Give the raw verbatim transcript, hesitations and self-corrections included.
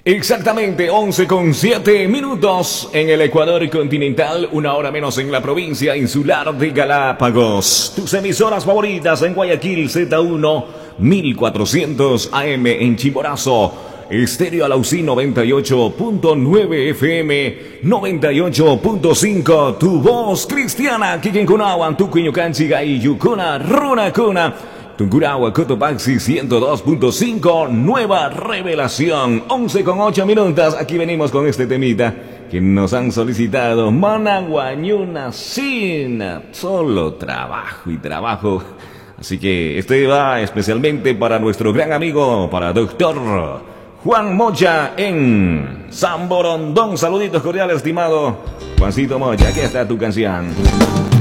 Exactamente, once con siete minutos en el Ecuador continental, una hora menos en la provincia insular de Galápagos. Tus emisoras favoritas en Guayaquil, Z uno, mil cuatrocientos A M en Chimborazo, Estéreo Alausí noventa y ocho punto nueve F M, noventa y ocho punto cinco, Tu Voz Cristiana, Kikinkunawan, Tucuñucanchiga y Yucuna, Runacuna. Tungurahua, Cotopaxi ciento dos punto cinco, Nueva Revelación, once con ocho minutos. Aquí venimos con este temita que nos han solicitado. Managuañuna Sina, solo trabajo y trabajo. Así que este va especialmente para nuestro gran amigo, para doctor Juan Mocha en San Borondón. Saluditos cordiales, estimado Juancito Mocha. Aquí está tu canción.